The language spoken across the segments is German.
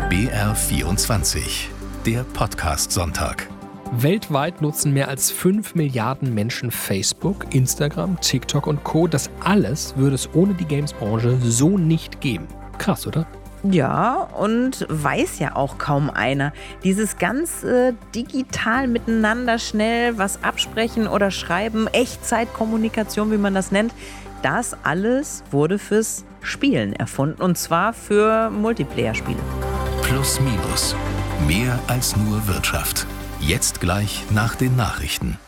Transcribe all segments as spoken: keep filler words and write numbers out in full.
B R vierundzwanzig, der Podcast-Sonntag. Weltweit nutzen mehr als fünf Milliarden Menschen Facebook, Instagram, TikTok und Co. Das alles würde es ohne die Games-Branche so nicht geben. Krass, oder? Ja, und weiß ja auch kaum einer. Dieses ganz äh, digital miteinander schnell was absprechen oder schreiben, Echtzeitkommunikation, wie man das nennt, das alles wurde fürs Spielen erfunden, und zwar für Multiplayer-Spiele. Plus minus. Mehr als nur Wirtschaft. Jetzt gleich nach den Nachrichten.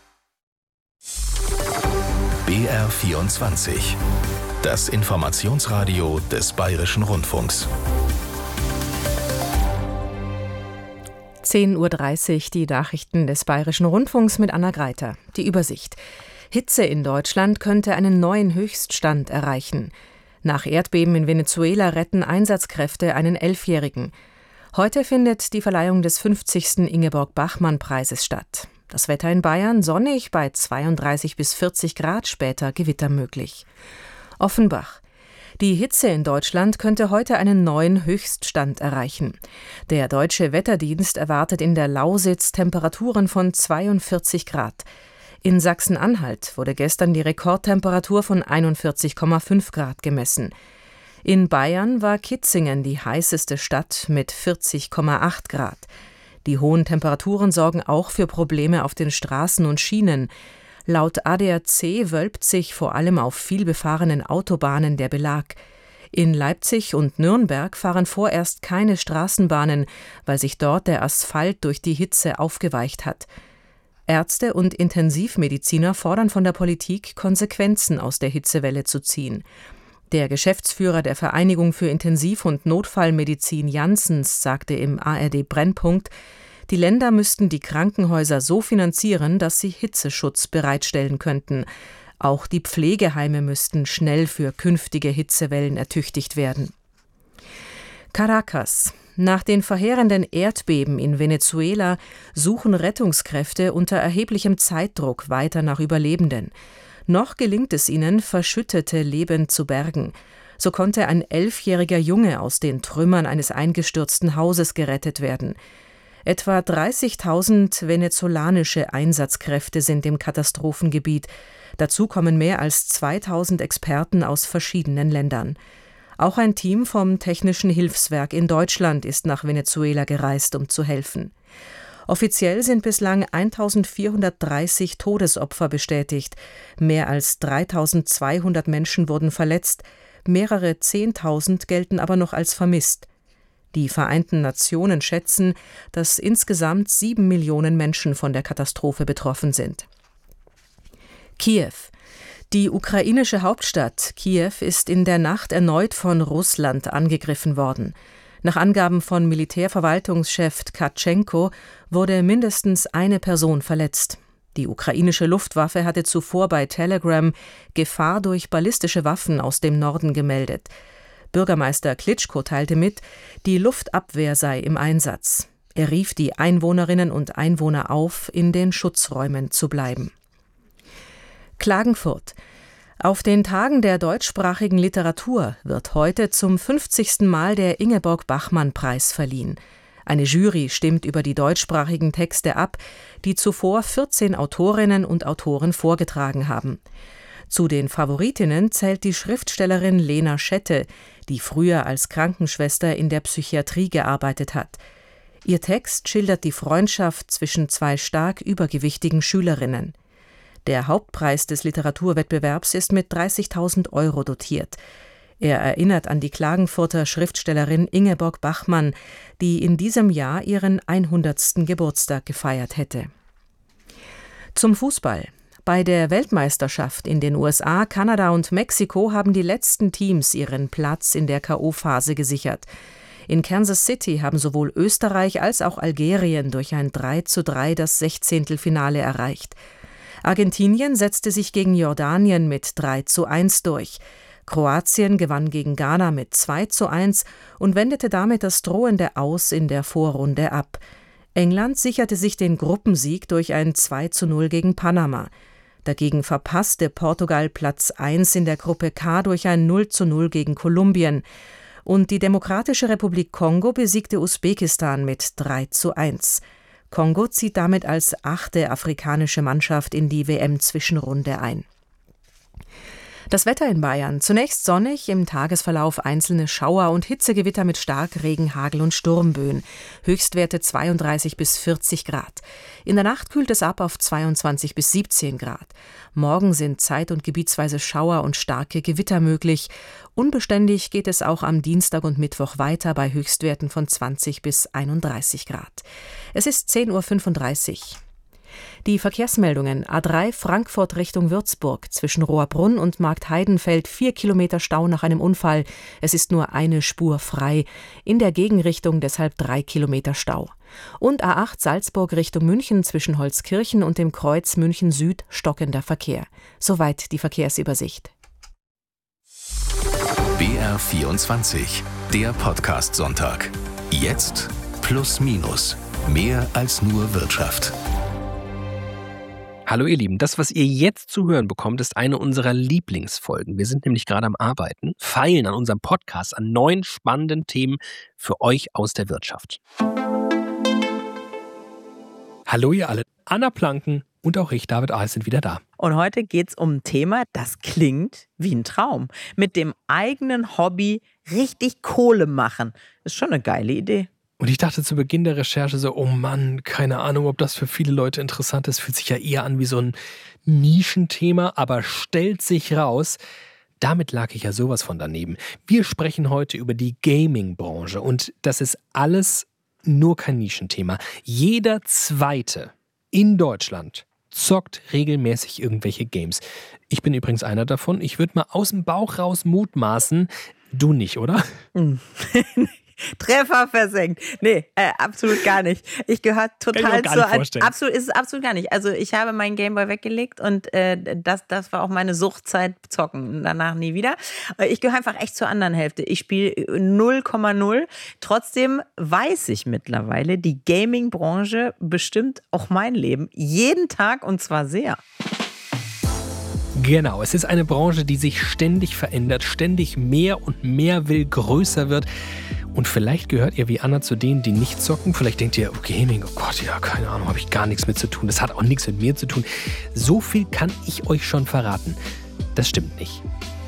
B R vierundzwanzig. Das Informationsradio des Bayerischen Rundfunks. zehn Uhr dreißig, die Nachrichten des Bayerischen Rundfunks mit Anna Greiter. Die Übersicht. Hitze in Deutschland könnte einen neuen Höchststand erreichen. Nach Erdbeben in Venezuela retten Einsatzkräfte einen Elfjährigen. Heute findet die Verleihung des fünfzigsten Ingeborg-Bachmann-Preises statt. Das Wetter in Bayern sonnig bei zweiunddreißig bis vierzig Grad, später Gewitter möglich. Offenbach. Die Hitze in Deutschland könnte heute einen neuen Höchststand erreichen. Der Deutsche Wetterdienst erwartet in der Lausitz Temperaturen von zweiundvierzig Grad. In Sachsen-Anhalt wurde gestern die Rekordtemperatur von einundvierzig Komma fünf Grad gemessen. In Bayern war Kitzingen die heißeste Stadt mit vierzig Komma acht Grad. Die hohen Temperaturen sorgen auch für Probleme auf den Straßen und Schienen. Laut A D A C wölbt sich vor allem auf vielbefahrenen Autobahnen der Belag. In Leipzig und Nürnberg fahren vorerst keine Straßenbahnen, weil sich dort der Asphalt durch die Hitze aufgeweicht hat. Ärzte und Intensivmediziner fordern von der Politik, Konsequenzen aus der Hitzewelle zu ziehen. Der Geschäftsführer der Vereinigung für Intensiv- und Notfallmedizin Janssens sagte im A R D Brennpunkt, die Länder müssten die Krankenhäuser so finanzieren, dass sie Hitzeschutz bereitstellen könnten. Auch die Pflegeheime müssten schnell für künftige Hitzewellen ertüchtigt werden. Caracas. Nach den verheerenden Erdbeben in Venezuela suchen Rettungskräfte unter erheblichem Zeitdruck weiter nach Überlebenden. Noch gelingt es ihnen, Verschüttete lebend zu bergen. So konnte ein elfjähriger Junge aus den Trümmern eines eingestürzten Hauses gerettet werden. Etwa dreißigtausend venezolanische Einsatzkräfte sind im Katastrophengebiet. Dazu kommen mehr als zweitausend Experten aus verschiedenen Ländern. Auch ein Team vom Technischen Hilfswerk in Deutschland ist nach Venezuela gereist, um zu helfen. Offiziell sind bislang eintausendvierhundertdreißig Todesopfer bestätigt. Mehr als dreitausendzweihundert Menschen wurden verletzt. Mehrere Zehntausend gelten aber noch als vermisst. Die Vereinten Nationen schätzen, dass insgesamt sieben Millionen Menschen von der Katastrophe betroffen sind. Kiew. Die ukrainische Hauptstadt Kiew ist in der Nacht erneut von Russland angegriffen worden. Nach Angaben von Militärverwaltungschef Tkatschenko wurde mindestens eine Person verletzt. Die ukrainische Luftwaffe hatte zuvor bei Telegram Gefahr durch ballistische Waffen aus dem Norden gemeldet. Bürgermeister Klitschko teilte mit, die Luftabwehr sei im Einsatz. Er rief die Einwohnerinnen und Einwohner auf, in den Schutzräumen zu bleiben. Klagenfurt. Auf den Tagen der deutschsprachigen Literatur wird heute zum fünfzigsten Mal der Ingeborg-Bachmann-Preis verliehen. Eine Jury stimmt über die deutschsprachigen Texte ab, die zuvor vierzehn Autorinnen und Autoren vorgetragen haben. Zu den Favoritinnen zählt die Schriftstellerin Lena Schette, die früher als Krankenschwester in der Psychiatrie gearbeitet hat. Ihr Text schildert die Freundschaft zwischen zwei stark übergewichtigen Schülerinnen. Der Hauptpreis des Literaturwettbewerbs ist mit dreißigtausend Euro dotiert. Er erinnert an die Klagenfurter Schriftstellerin Ingeborg Bachmann, die in diesem Jahr ihren hundertsten Geburtstag gefeiert hätte. Zum Fußball. Bei der Weltmeisterschaft in den U S A, Kanada und Mexiko haben die letzten Teams ihren Platz in der K O-Phase gesichert. In Kansas City haben sowohl Österreich als auch Algerien durch ein drei zu drei das Sechzehntelfinale erreicht. Argentinien setzte sich gegen Jordanien mit drei zu eins durch. Kroatien gewann gegen Ghana mit zwei zu eins und wendete damit das drohende Aus in der Vorrunde ab. England sicherte sich den Gruppensieg durch ein zwei zu null gegen Panama. Dagegen verpasste Portugal Platz eins in der Gruppe K durch ein null zu null gegen Kolumbien. Und die Demokratische Republik Kongo besiegte Usbekistan mit drei zu eins. Kongo zieht damit als achte afrikanische Mannschaft in die W M-Zwischenrunde ein. Das Wetter in Bayern. Zunächst sonnig, im Tagesverlauf einzelne Schauer und Hitzegewitter mit Starkregen, Hagel und Sturmböen. Höchstwerte zweiunddreißig bis vierzig Grad. In der Nacht kühlt es ab auf zweiundzwanzig bis siebzehn Grad. Morgen sind zeit- und gebietsweise Schauer und starke Gewitter möglich. Unbeständig geht es auch am Dienstag und Mittwoch weiter bei Höchstwerten von zwanzig bis einunddreißig Grad. Es ist zehn Uhr fünfunddreißig. Die Verkehrsmeldungen: A drei Frankfurt Richtung Würzburg. Zwischen Rohrbrunn und Marktheidenfeld vier Kilometer Stau nach einem Unfall. Es ist nur eine Spur frei. In der Gegenrichtung deshalb drei Kilometer Stau. Und A acht Salzburg Richtung München zwischen Holzkirchen und dem Kreuz München Süd stockender Verkehr. Soweit die Verkehrsübersicht. B R vierundzwanzig, der Podcast-Sonntag. Jetzt plus minus. Mehr als nur Wirtschaft. Hallo ihr Lieben, das, was ihr jetzt zu hören bekommt, ist eine unserer Lieblingsfolgen. Wir sind nämlich gerade am Arbeiten, feilen an unserem Podcast an neuen spannenden Themen für euch aus der Wirtschaft. Hallo ihr alle, Anna Planken und auch ich, David Ahl, sind wieder da. Und heute geht es um ein Thema, das klingt wie ein Traum. Mit dem eigenen Hobby richtig Kohle machen. Ist schon eine geile Idee. Und ich dachte zu Beginn der Recherche so, oh Mann, keine Ahnung, ob das für viele Leute interessant ist. Fühlt sich ja eher an wie so ein Nischenthema, aber stellt sich raus, damit lag ich ja sowas von daneben. Wir sprechen heute über die Gaming-Branche und das ist alles nur kein Nischenthema. Jeder Zweite in Deutschland zockt regelmäßig irgendwelche Games. Ich bin übrigens einer davon. Ich würde mal aus dem Bauch raus mutmaßen, du nicht, oder? Treffer versenkt. Nee, äh, absolut gar nicht. Ich gehöre total zu. Absolut, ist es absolut gar nicht. Also ich habe meinen Gameboy weggelegt und äh, das, das war auch meine Suchtzeit zocken. Danach nie wieder. Ich gehöre einfach echt zur anderen Hälfte. Ich spiele null Komma null. Trotzdem weiß ich mittlerweile, die Gaming-Branche bestimmt auch mein Leben. Jeden Tag und zwar sehr. Genau, es ist eine Branche, die sich ständig verändert, ständig mehr und mehr will, größer wird. Und vielleicht gehört ihr wie Anna zu denen, die nicht zocken. Vielleicht denkt ihr, oh, Gaming, oh Gott, ja, keine Ahnung, habe ich gar nichts mit zu tun. Das hat auch nichts mit mir zu tun. So viel kann ich euch schon verraten. Das stimmt nicht.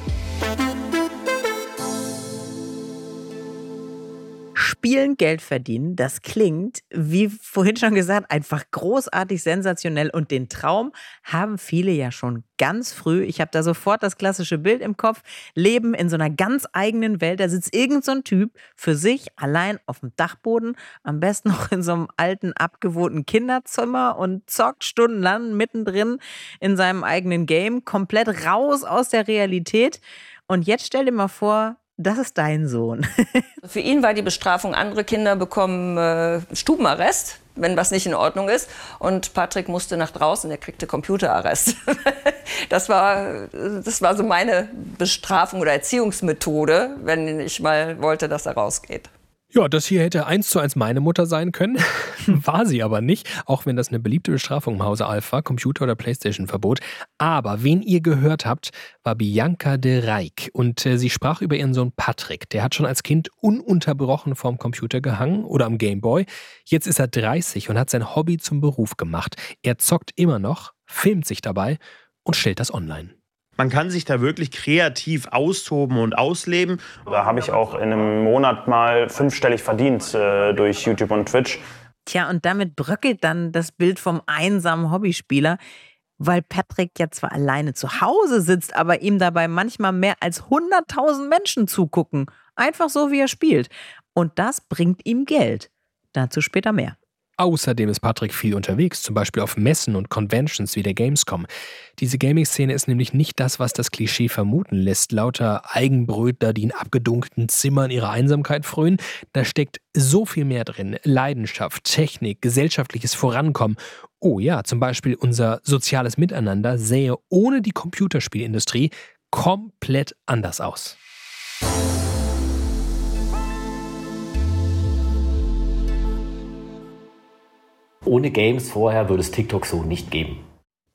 Spielen, Geld verdienen, das klingt, wie vorhin schon gesagt, einfach großartig, sensationell. Und den Traum haben viele ja schon ganz früh. Ich habe da sofort das klassische Bild im Kopf. Leben in so einer ganz eigenen Welt. Da sitzt irgend so ein Typ für sich allein auf dem Dachboden, am besten noch in so einem alten, abgewohnten Kinderzimmer und zockt stundenlang mittendrin in seinem eigenen Game, komplett raus aus der Realität. Und jetzt stell dir mal vor, das ist dein Sohn. Für ihn war die Bestrafung, andere Kinder bekommen äh, Stubenarrest, wenn was nicht in Ordnung ist. Und Patrick musste nach draußen, er kriegte Computerarrest. Das war, das war so meine Bestrafung oder Erziehungsmethode, wenn ich mal wollte, dass er rausgeht. Ja, das hier hätte eins zu eins meine Mutter sein können, war sie aber nicht, auch wenn das eine beliebte Bestrafung im Hause Alpha, Computer- oder Playstation-Verbot. Aber wen ihr gehört habt, war Bianca de Rijk und äh, sie sprach über ihren Sohn Patrick. Der hat schon als Kind ununterbrochen vorm Computer gehangen oder am Gameboy. Jetzt ist er dreißig und hat sein Hobby zum Beruf gemacht. Er zockt immer noch, filmt sich dabei und stellt das online. Man kann sich da wirklich kreativ austoben und ausleben. Da habe ich auch in einem Monat mal fünfstellig verdient äh, durch YouTube und Twitch. Tja, und damit bröckelt dann das Bild vom einsamen Hobbyspieler, weil Patrick ja zwar alleine zu Hause sitzt, aber ihm dabei manchmal mehr als hunderttausend Menschen zugucken. Einfach so, wie er spielt. Und das bringt ihm Geld. Dazu später mehr. Außerdem ist Patrick viel unterwegs, zum Beispiel auf Messen und Conventions wie der Gamescom. Diese Gaming-Szene ist nämlich nicht das, was das Klischee vermuten lässt. Lauter Eigenbrötler, die in abgedunkelten Zimmern ihrer Einsamkeit frönen. Da steckt so viel mehr drin. Leidenschaft, Technik, gesellschaftliches Vorankommen. Oh ja, zum Beispiel unser soziales Miteinander sähe ohne die Computerspielindustrie komplett anders aus. Ohne Games vorher würde es TikTok so nicht geben.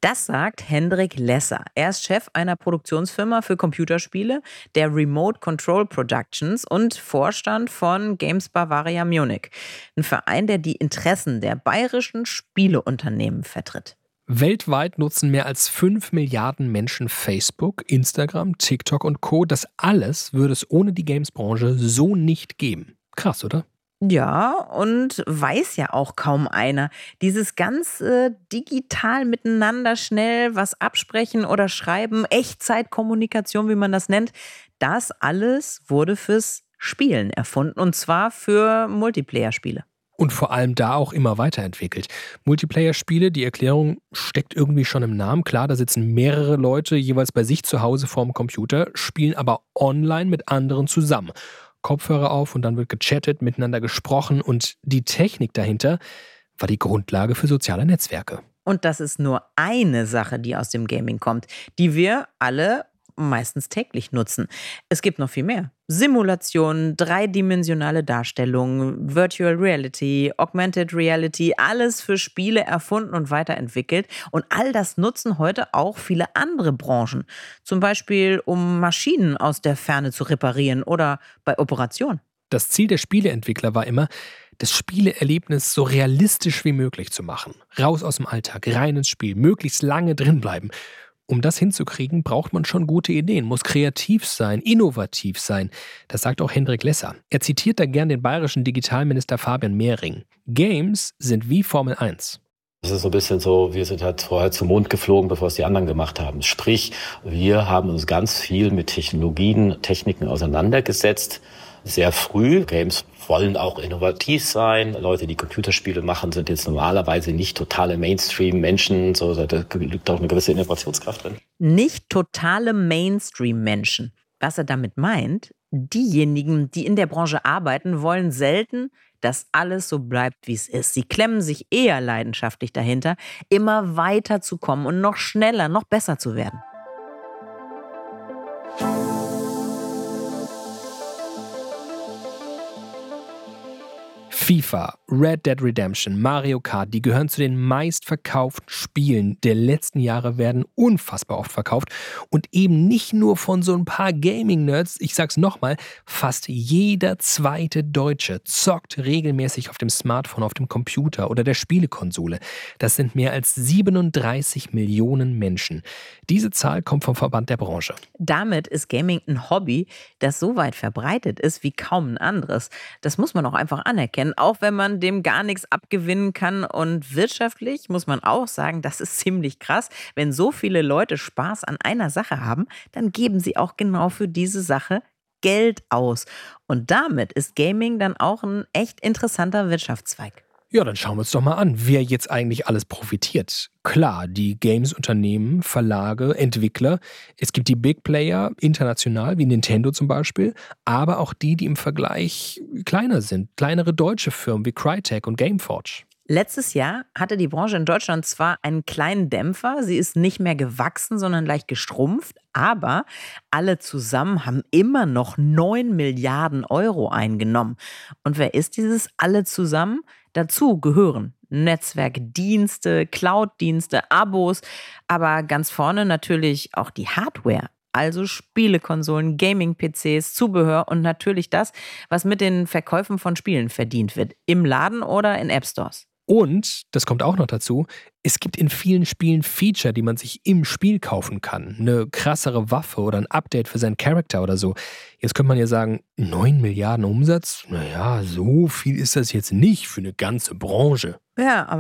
Das sagt Hendrik Lesser. Er ist Chef einer Produktionsfirma für Computerspiele, der Remote Control Productions und Vorstand von Games Bavaria Munich. Ein Verein, der die Interessen der bayerischen Spieleunternehmen vertritt. Weltweit nutzen mehr als fünf Milliarden Menschen Facebook, Instagram, TikTok und Co. Das alles würde es ohne die Games-Branche so nicht geben. Krass, oder? Ja, und weiß ja auch kaum einer. Dieses ganz äh, digital miteinander schnell was absprechen oder schreiben, Echtzeitkommunikation, wie man das nennt, das alles wurde fürs Spielen erfunden und zwar für Multiplayer-Spiele. Und vor allem da auch immer weiterentwickelt. Multiplayer-Spiele, die Erklärung steckt irgendwie schon im Namen. Klar, da sitzen mehrere Leute jeweils bei sich zu Hause vorm Computer, spielen aber online mit anderen zusammen. Kopfhörer auf und dann wird gechattet, miteinander gesprochen und die Technik dahinter war die Grundlage für soziale Netzwerke. Und das ist nur eine Sache, die aus dem Gaming kommt, die wir alle meistens täglich nutzen. Es gibt noch viel mehr. Simulationen, dreidimensionale Darstellungen, Virtual Reality, Augmented Reality, alles für Spiele erfunden und weiterentwickelt. Und all das nutzen heute auch viele andere Branchen. Zum Beispiel, um Maschinen aus der Ferne zu reparieren oder bei Operationen. Das Ziel der Spieleentwickler war immer, das Spieleerlebnis so realistisch wie möglich zu machen. Raus aus dem Alltag, rein ins Spiel, möglichst lange drinbleiben. Um das hinzukriegen, braucht man schon gute Ideen, muss kreativ sein, innovativ sein. Das sagt auch Hendrik Lesser. Er zitiert da gern den bayerischen Digitalminister Fabian Mehring. Games sind wie Formel eins. Das ist so ein bisschen so, wir sind halt vorher zum Mond geflogen, bevor es die anderen gemacht haben. Sprich, wir haben uns ganz viel mit Technologien, Techniken auseinandergesetzt. Sehr früh. Games wollen auch innovativ sein. Leute, die Computerspiele machen, sind jetzt normalerweise nicht totale Mainstream-Menschen. So, da liegt auch eine gewisse Innovationskraft drin. Nicht totale Mainstream-Menschen. Was er damit meint, diejenigen, die in der Branche arbeiten, wollen selten, dass alles so bleibt, wie es ist. Sie klemmen sich eher leidenschaftlich dahinter, immer weiter zu kommen und noch schneller, noch besser zu werden. FIFA, Red Dead Redemption, Mario Kart, die gehören zu den meistverkauften Spielen der letzten Jahre, werden unfassbar oft verkauft und eben nicht nur von so ein paar Gaming-Nerds, ich sag's nochmal, fast jeder zweite Deutsche zockt regelmäßig auf dem Smartphone, auf dem Computer oder der Spielekonsole. Das sind mehr als siebenunddreißig Millionen Menschen. Diese Zahl kommt vom Verband der Branche. Damit ist Gaming ein Hobby, das so weit verbreitet ist wie kaum ein anderes. Das muss man auch einfach anerkennen, auch wenn man dem gar nichts abgewinnen kann. Und wirtschaftlich muss man auch sagen, das ist ziemlich krass. Wenn so viele Leute Spaß an einer Sache haben, dann geben sie auch genau für diese Sache Geld aus. Und damit ist Gaming dann auch ein echt interessanter Wirtschaftszweig. Ja, dann schauen wir uns doch mal an, wer jetzt eigentlich alles profitiert. Klar, die Games-Unternehmen, Verlage, Entwickler. Es gibt die Big Player, international, wie Nintendo zum Beispiel, aber auch die, die im Vergleich kleiner sind. Kleinere deutsche Firmen wie Crytek und Gameforge. Letztes Jahr hatte die Branche in Deutschland zwar einen kleinen Dämpfer, sie ist nicht mehr gewachsen, sondern leicht geschrumpft, aber alle zusammen haben immer noch neun Milliarden Euro eingenommen. Und wer ist dieses alle zusammen? Dazu gehören Netzwerkdienste, Cloud-Dienste, Abos, aber ganz vorne natürlich auch die Hardware. Also Spielekonsolen, Gaming-P Cs, Zubehör und natürlich das, was mit den Verkäufen von Spielen verdient wird. Im Laden oder in App-Stores. Und, das kommt auch noch dazu, es gibt in vielen Spielen Feature, die man sich im Spiel kaufen kann. Eine krassere Waffe oder ein Update für seinen Charakter oder so. Jetzt könnte man ja sagen, neun Milliarden Umsatz? Naja, so viel ist das jetzt nicht für eine ganze Branche. Ja, aber